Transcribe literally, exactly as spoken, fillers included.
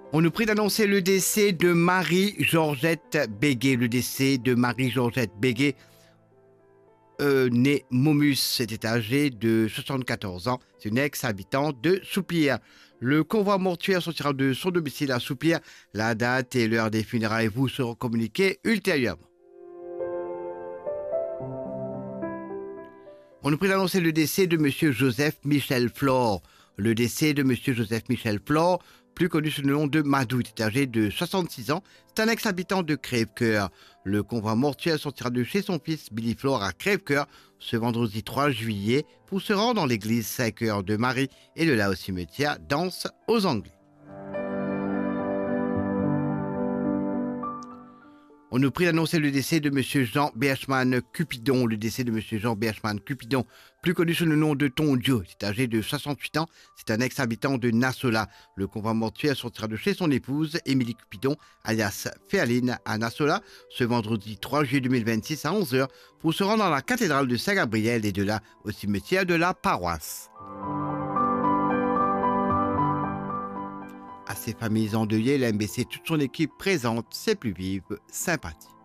On nous prie d'annoncer le décès de Marie-Georgette Béguet. Le décès de Marie-Georgette Béguet, euh, née Momus, était âgée de soixante-quatorze ans. C'est une ex-habitante de Soupir. Le convoi mortuaire sortira de son domicile à Soupir. La date et l'heure des funérailles vous seront communiquées ultérieurement. On nous prie d'annoncer le décès de M. Joseph Michel Flore. Le décès de M. Joseph Michel Flore, plus connu sous le nom de Madou, est âgé de soixante-six ans. C'est un ex-habitant de Crèvecoeur. Le convoi mortuaire sortira de chez son fils Billy Flore à Crèvecoeur ce vendredi trois juillet pour se rendre dans l'église Sacré-Cœur de Marie et de là au cimetière Danse aux Anglais. On nous prie d'annoncer le décès de M. Jean Berchman Cupidon. Le décès de M. Jean Berchman Cupidon, plus connu sous le nom de Tondio, est âgé de soixante-huit ans. C'est un ex-habitant de Nassola. Le convoi mortuaire sortira de chez son épouse, Émilie Cupidon, alias Féaline, à Nassola, ce vendredi trois juillet deux mille vingt-six à onze heures, pour se rendre dans la cathédrale de Saint-Gabriel et de là au cimetière de la paroisse. À ces familles endeuillées, l'M B C, toute son équipe présente ses plus vives sympathies.